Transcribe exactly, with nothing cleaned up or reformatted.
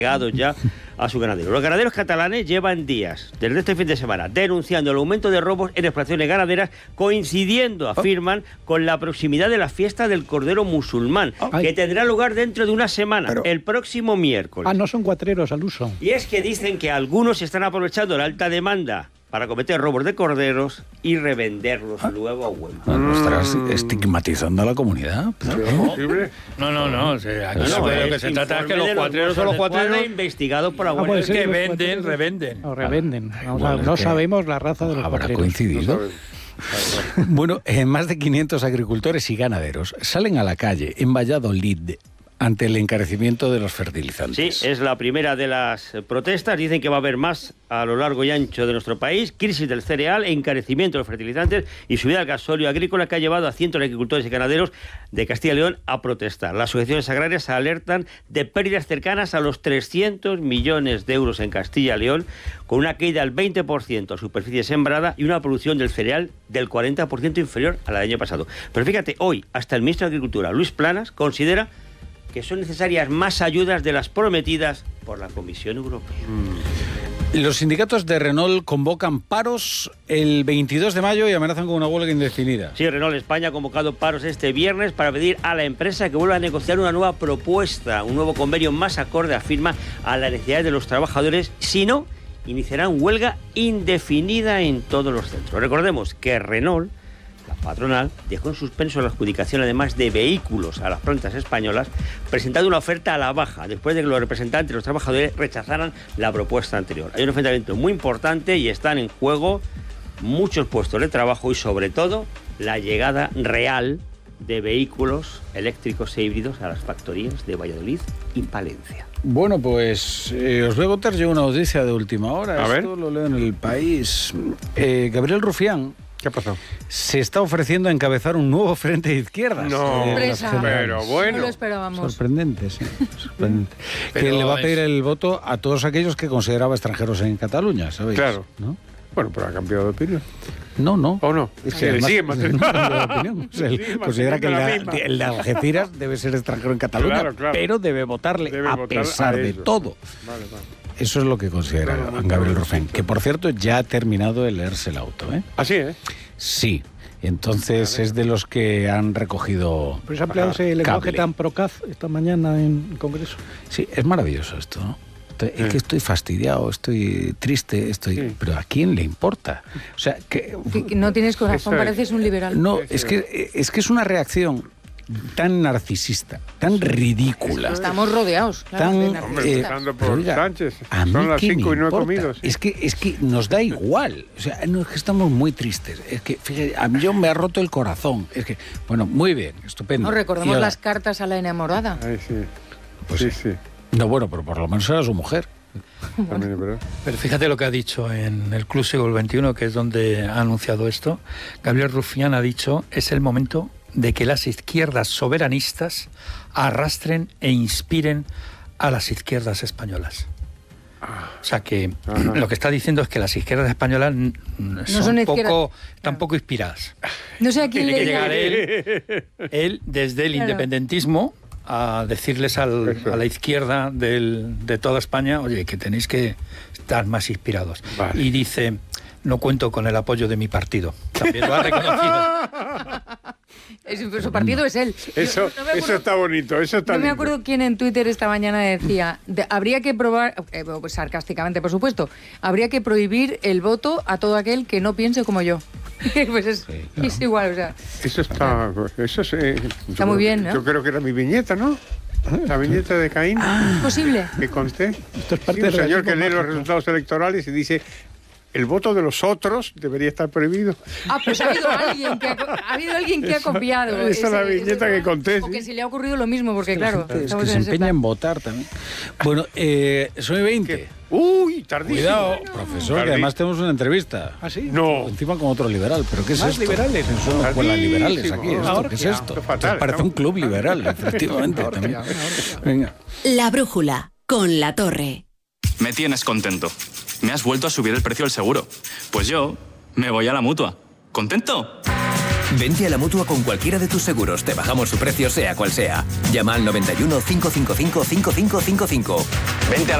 ya a su ganadero. Los ganaderos catalanes llevan días, desde este fin de semana, denunciando el aumento de robos en explotaciones ganaderas, coincidiendo, afirman, con la proximidad de la fiesta del Cordero Musulmán, Ay. que tendrá lugar dentro de una semana, Pero... el próximo miércoles. Ah, no son cuatreros al uso. Y es que dicen que algunos están aprovechando la alta demanda para cometer robos de corderos y revenderlos ah. luego a Huelva. ¿No estarás estigmatizando a la comunidad? ¿No? No, no, no. O sea, aquí no, no, de lo que se trata es que los cuatreros son los cuatreros investigados por Agua. Es que venden, revenden. O revenden. Vamos bueno, a, no sabemos la raza de los habrá cuatreros. Coincidido. No bueno, eh, más de quinientos agricultores y ganaderos salen a la calle en Valladolid ante el encarecimiento de los fertilizantes. Sí, es la primera de las protestas. Dicen que va a haber más a lo largo y ancho de nuestro país. Crisis del cereal, encarecimiento de los fertilizantes y subida del gasóleo agrícola que ha llevado a cientos de agricultores y ganaderos de Castilla y León a protestar. Las asociaciones agrarias alertan de pérdidas cercanas a los trescientos millones de euros en Castilla y León, con una caída del veinte por ciento a superficie sembrada y una producción del cereal del cuarenta por ciento inferior a la del año pasado. Pero fíjate, hoy hasta el ministro de Agricultura, Luis Planas, considera que son necesarias más ayudas de las prometidas por la Comisión Europea. Los sindicatos de Renault convocan paros el veintidós de mayo y amenazan con una huelga indefinida. Sí, Renault España ha convocado paros este viernes para pedir a la empresa que vuelva a negociar una nueva propuesta, un nuevo convenio más acorde, afirma, a las necesidades de los trabajadores. Si no, iniciarán huelga indefinida en todos los centros. Recordemos que Renault, la patronal, dejó en suspenso la adjudicación además de vehículos a las plantas españolas, presentando una oferta a la baja después de que los representantes de los trabajadores rechazaran la propuesta anterior. Hay un enfrentamiento muy importante y están en juego muchos puestos de trabajo y sobre todo la llegada real de vehículos eléctricos e híbridos a las factorías de Valladolid y Palencia. Bueno, pues eh, os voy a contar yo una noticia de última hora. A Esto ver. lo leo en El País. Eh, Gabriel Rufián, ¿qué pasó? se está ofreciendo a encabezar un nuevo frente de izquierdas. No, eh, pero bueno. No lo esperábamos. Sorprendente, sí. Sorprendente. Pero que le va a es... pedir el voto a todos aquellos que consideraba extranjeros en Cataluña, ¿sabéis? Claro. ¿No? Bueno, pero ha cambiado de opinión. No, no. ¿O no? Es Sí, que además, sigue manteniendo no cambia de opinión. O sea, él sigue considera que el manteniendo de, la el de Algeciras debe ser extranjero en Cataluña, Claro, claro. pero debe votarle Debe a votar pesar a de eso. todo. Vale, vale. Eso es lo que considera No, no, no, Gabriel no, Rufián, no. que por cierto ya ha terminado de leerse el auto, ¿eh? Así, ¿eh? Sí. Entonces es de los que han recogido. Pero se ha empleado ese lenguaje cable. tan procaz esta mañana en Congreso. Sí, es maravilloso esto, ¿no? Estoy- Es que estoy fastidiado, estoy triste, estoy. Sí. Pero ¿a quién le importa? O sea, que. Que- que no tienes corazón, Eso es. pareces un liberal. No, es que, es que es una reacción tan narcisista, tan ridícula. Estamos rodeados. Claro, Tan, de Hombre, narcisistas. eh, empezando por pero oiga, Sánchez. a mí Son las qué me cinco y no he importa. comido. sí. Es que, es que nos da igual. O sea, no es que estamos muy tristes. Es que, fíjate, a mí yo me ha roto el corazón. Es que, bueno, muy bien, estupendo. No, recordemos Y ahora- las cartas a la enamorada. Ay, sí. Pues sí, sí. sí. No, bueno, pero por lo menos era su mujer. También es verdad. Pero fíjate lo que ha dicho en el Club Siglo veintiuno, que es donde ha anunciado esto. Gabriel Rufián ha dicho, es el momento de que las izquierdas soberanistas arrastren e inspiren a las izquierdas españolas. O sea que Ajá. lo que está diciendo es que las izquierdas españolas n- son, son poco, izquierdas. están poco inspiradas. No sé a quién Tiene que le llegar él, él desde el Claro. independentismo a decirles al- Eso. a la izquierda del- de toda España, oye, que tenéis que estar más inspirados. Vale. Y dice, no cuento con el apoyo de mi partido. También lo ha reconocido. Es- su partido es él. Yo Eso, no me acuerdo- eso está bonito, eso está No me lindo. acuerdo quién en Twitter esta mañana decía, de- habría que probar, eh, pues sarcásticamente por supuesto, habría que prohibir el voto a todo aquel que no piense como yo. Pues es, Sí, claro. es igual, o sea. Eso está, eso es, eh, Está yo muy creo- bien, ¿no? Yo creo que era mi viñeta, ¿no? La viñeta de Caín, ¿Es posible? que conté. Esto es Sí, parte un del señor que realismo lee los mágico. resultados electorales y dice, el voto de los otros debería estar prohibido. Ah, pues ha habido alguien que ha, co- ha habido alguien que ha Esa- copiado. esa es la ese- viñeta ese- que conté, O sí. que se le ha ocurrido lo mismo, porque claro, Es estamos que se en ese empeña plan. en votar también. Bueno, eh, soy veinte. Uy, tardísimo. Cuidado, profesor, que Tardí- además tenemos una entrevista. ¿Ah, sí? No. Encima con otro liberal. ¿Pero qué es Más esto? liberales. Son las escuelas liberales Tardísimo. aquí. ¿Esto? Ahora ¿Qué es que- esto? esto es fatal, Parece ¿no? un club liberal, efectivamente. también. Venga. La brújula, con La Torre. Me tienes contento. Me has vuelto a subir el precio del seguro. Pues yo me voy a la Mutua. ¿Contento? Vente a la Mutua con cualquiera de tus seguros. Te bajamos su precio, sea cual sea. Llama al noventa y uno, cinco cinco cinco, cinco cinco cinco cinco. Vente a la